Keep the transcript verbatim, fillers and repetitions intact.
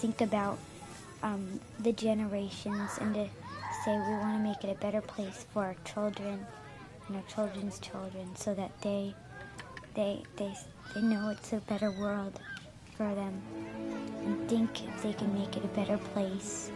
think about um, the generations and to say we want to make it a better place for our children and our children's children, so that they they they they know it's a better world for them, and think if they can make it a better place.